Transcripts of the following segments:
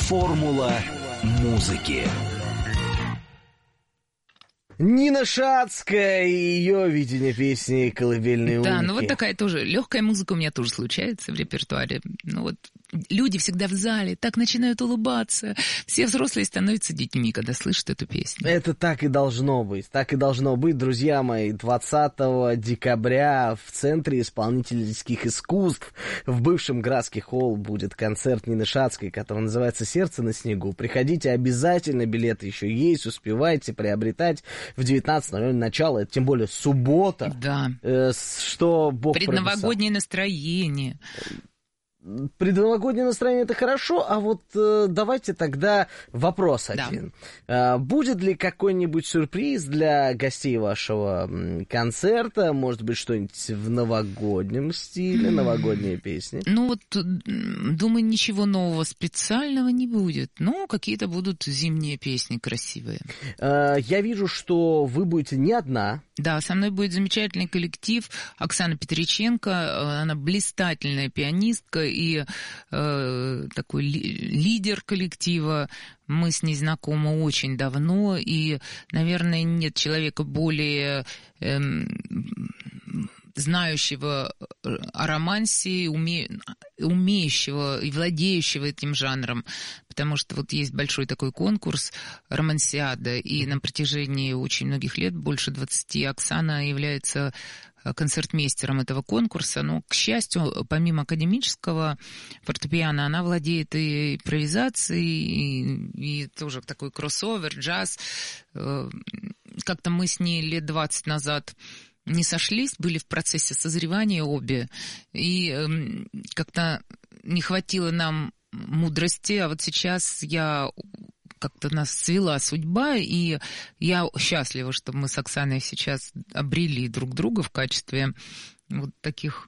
Формула музыки. Нина Шацкая и ее видение песни «Колыбельные умники». Да, ну вот такая тоже легкая музыка у меня тоже случается в репертуаре. Ну вот люди всегда в зале так начинают улыбаться. Все взрослые становятся детьми, когда слышат эту песню. Это так и должно быть. Так и должно быть, друзья мои. 20 декабря в Центре исполнительских искусств в бывшем Градский холл будет концерт Нины Шацкой, который называется «Сердце на снегу». Приходите обязательно, билеты еще есть, успевайте приобретать. В 19:00 начало, это тем более суббота. Да. Что Бог предновогоднее настроение. Предновогоднее настроение — это хорошо, а вот давайте тогда вопрос один. Да. Будет ли какой-нибудь сюрприз для гостей вашего концерта? Может быть, что-нибудь в новогоднем стиле, новогодние песни? Ну вот, думаю, ничего нового специального не будет. Но какие-то будут зимние песни красивые. Я вижу, что вы будете не одна. Да, со мной будет замечательный коллектив. Оксана Петриченко, она блистательная пианистка и такой лидер коллектива. Мы с ней знакомы очень давно, и, наверное, нет человека более знающего о романсе, умеющего и владеющего этим жанром, потому что вот есть большой такой конкурс «Романсиада», и на протяжении очень многих лет, больше 20, Оксана является концертмейстером этого конкурса, но, к счастью, помимо академического фортепиано, она владеет и импровизацией, и тоже такой кроссовер, джаз. Как-то мы с ней лет 20 назад не сошлись, были в процессе созревания обе, и как-то не хватило нам мудрости, а вот сейчас как-то нас свела судьба, и я счастлива, что мы с Оксаной сейчас обрели друг друга в качестве вот таких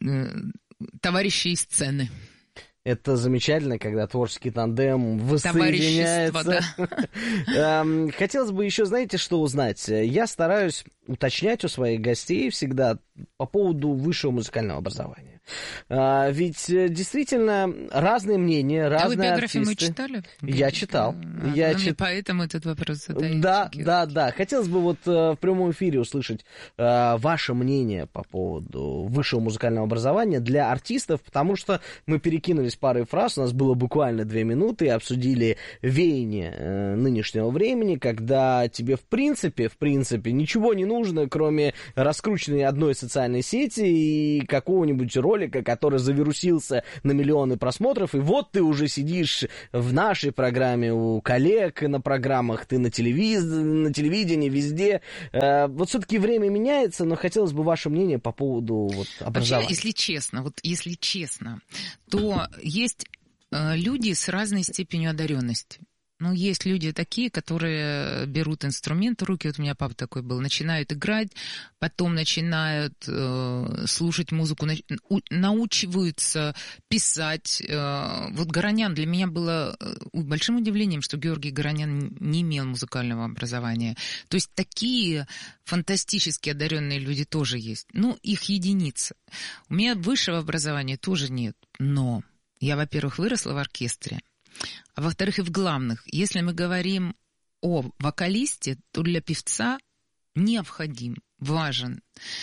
товарищей сцены. Это замечательно, когда творческий тандем воссоединяется. Да. Хотелось бы еще, знаете, что узнать? Я стараюсь уточнять у своих гостей всегда по поводу высшего музыкального образования. Ведь действительно разные мнения, разные артисты. А вы биографию мы читали? Я читал. Поэтому этот вопрос задаете. Да. Хотелось бы вот в прямом эфире услышать ваше мнение по поводу высшего музыкального образования для артистов, потому что мы перекинулись парой фраз, у нас было буквально 2 минуты, и обсудили веяние нынешнего времени, когда тебе в принципе ничего не нужно, кроме раскрученной одной социальной сети и какого-нибудь ролика, который завирусился на миллионы просмотров, и вот ты уже сидишь в нашей программе, у коллег на программах, ты на телевидении, везде. Вот все-таки время меняется, но хотелось бы ваше мнение по поводу образования. Вообще, если честно, то есть люди с разной степенью одаренности. Ну, есть люди такие, которые берут инструмент в руки, вот у меня папа такой был, начинают играть, потом начинают слушать музыку, научиваются писать. Вот Горонян для меня было большим удивлением, что Георгий Горонян не имел музыкального образования. То есть такие фантастически одаренные люди тоже есть. Ну, их единицы. У меня высшего образования тоже нет, но я, во-первых, выросла в оркестре, а во-вторых, и в главных. Если мы говорим о вокалисте, то для певца необходим, важен,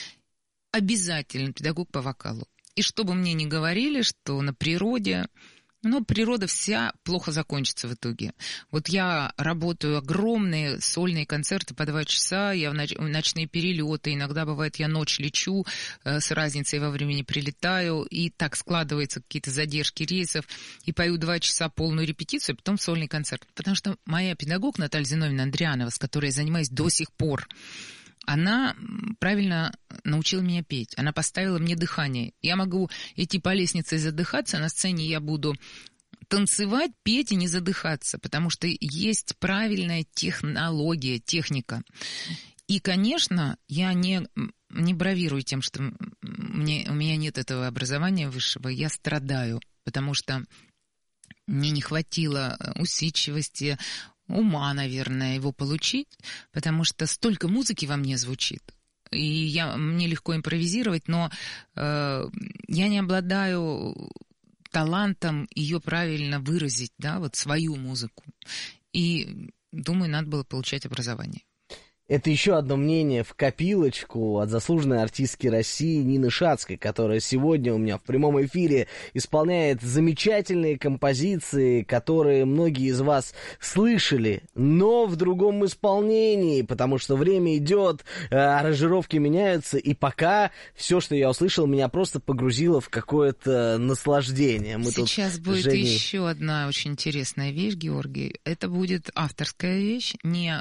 обязательно педагог по вокалу. И чтобы мне не говорили, что на природе... Но природа вся плохо закончится в итоге. Вот я работаю огромные сольные концерты по 2 часа, я в ночные перелеты, иногда бывает я ночь лечу, с разницей во времени прилетаю, и так складываются какие-то задержки рейсов, и пою 2 часа полную репетицию, а потом сольный концерт. Потому что моя педагог Наталья Зиновьевна Андрианова, с которой я занимаюсь до сих пор, она правильно научила меня петь. Она поставила мне дыхание. Я могу идти по лестнице и задыхаться, на сцене я буду танцевать, петь и не задыхаться, потому что есть правильная технология, техника. И, конечно, я не бравирую тем, что у меня нет этого образования высшего, я страдаю, потому что мне не хватило усидчивости, ума, наверное, его получить, потому что столько музыки во мне звучит. И мне легко импровизировать, но я не обладаю талантом ее правильно выразить, да, вот свою музыку. И, думаю, надо было получать образование. Это еще одно мнение в копилочку от заслуженной артистки России Нины Шацкой, которая сегодня у меня в прямом эфире исполняет замечательные композиции, которые многие из вас слышали, но в другом исполнении, потому что время идет, аранжировки меняются, и пока все, что я услышал, меня просто погрузило в какое-то наслаждение. Сейчас будет еще одна очень интересная вещь, Георгий. Это будет авторская вещь, не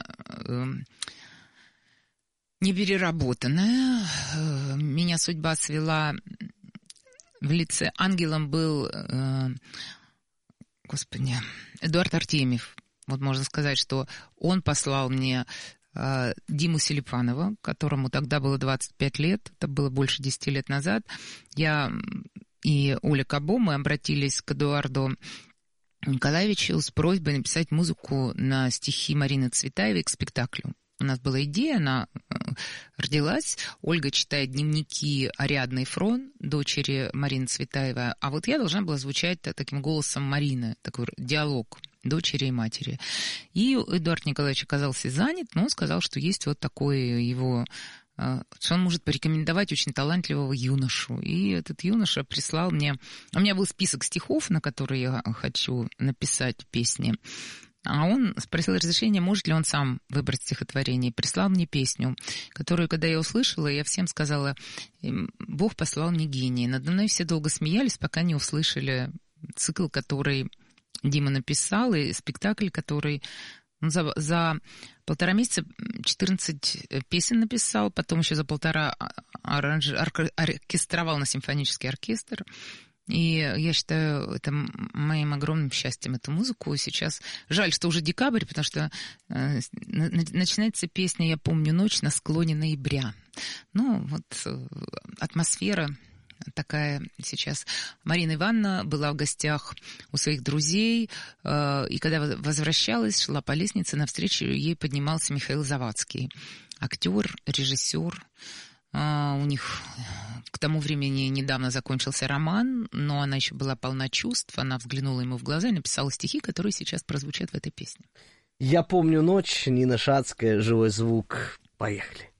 переработанная. Меня судьба свела в лице. Ангелом был, Эдуард Артемьев. Вот можно сказать, что он послал мне Диму Селипанова, которому тогда было 25 лет, это было больше 10 лет назад. Я и Оля Кабо, мы обратились к Эдуарду Николаевичу с просьбой написать музыку на стихи Марины Цветаевой к спектаклю. У нас была идея, она родилась. Ольга читает дневники Ариадны Фрон, дочери Марины Цветаевой, а вот я должна была звучать таким голосом Марины, такой диалог дочери и матери. И Эдуард Николаевич оказался занят, но он сказал, что есть вот такое его... что он может порекомендовать очень талантливого юношу. И этот юноша прислал мне... У меня был список стихов, на которые я хочу написать песни. А он спросил разрешения, может ли он сам выбрать стихотворение. И прислал мне песню, которую, когда я услышала, я всем сказала: «Бог послал мне гения». Надо мной все долго смеялись, пока не услышали цикл, который Дима написал, и спектакль, который... Он за 1,5 месяца 14 песен написал, потом еще за 1,5 оркестровал на симфонический оркестр. И я считаю это моим огромным счастьем, эту музыку. Сейчас жаль, что уже декабрь, потому что начинается песня «Я помню ночь на склоне ноября». Ну, вот атмосфера такая сейчас. Марина Ивановна была в гостях у своих друзей, и когда возвращалась, шла по лестнице, навстречу ей поднимался Михаил Завадский. Актер, режиссер. У них к тому времени недавно закончился роман, но она еще была полна чувств. Она взглянула ему в глаза и написала стихи, которые сейчас прозвучат в этой песне. «Я помню ночь», Нина Шацкая, «Живой звук». Поехали.